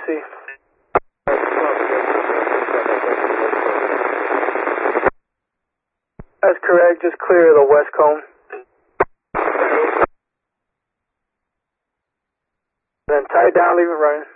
see. That's correct, just clear of the west cone. Then tie it down, leave it running.